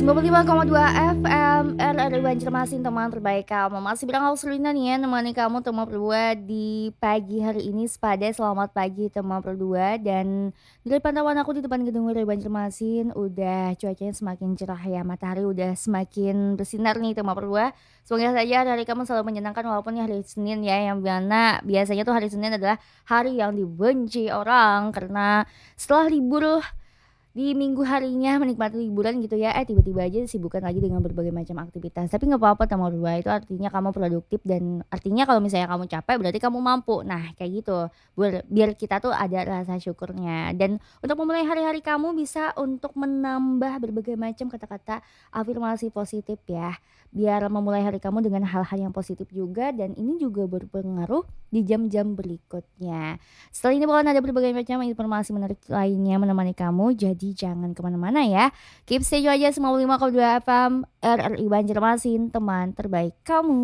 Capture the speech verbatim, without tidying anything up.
sembilan puluh lima koma dua F M R R I Banjarmasin, teman terbaik kamu. Masih bilang aku Selina nih ya, nemani kamu teman berdua di pagi hari ini. Sepada selamat pagi teman berdua. Dan dari pantauan aku di depan gedung R R I Banjarmasin, udah cuacanya semakin cerah ya, matahari udah semakin bersinar nih teman berdua. Semoga saja hari kamu selalu menyenangkan walaupun hari Senin ya, yang mana biasanya tuh hari Senin adalah hari yang dibenci orang karena setelah libur di minggu harinya menikmati liburan gitu ya, eh tiba-tiba aja disibukkan lagi dengan berbagai macam aktivitas. Tapi nggak apa-apa teman berdua, itu artinya kamu produktif dan artinya kalau misalnya kamu capek berarti kamu mampu. Nah kayak gitu, biar, biar kita tuh ada rasa syukurnya. Dan untuk memulai hari-hari kamu bisa untuk menambah berbagai macam kata-kata afirmasi positif ya, biar memulai hari kamu dengan hal-hal yang positif juga, dan ini juga berpengaruh di jam-jam berikutnya. Setelah ini bakalan ada berbagai macam informasi menarik lainnya menemani kamu, jadi jangan kemana-mana ya. Keep stay aja sembilan puluh lima koma dua F M R R I Banjarmasin, teman terbaik kamu.